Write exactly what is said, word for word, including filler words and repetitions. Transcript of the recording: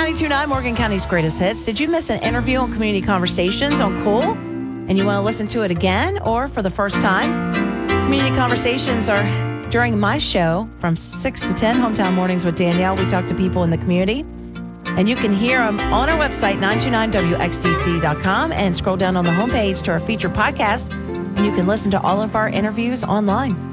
ninety-two point nine, Morgan County's greatest hits. Did you miss an interview on Community Conversations on Cool? And you want to listen to it again or for the first time? Community Conversations are during my show from six to ten, Hometown Mornings with Danielle. We talk to people in the community. And you can hear them on our website, nine two nine W X D C dot com, and scroll down on the homepage to our featured podcast. And you can listen to all of our interviews online.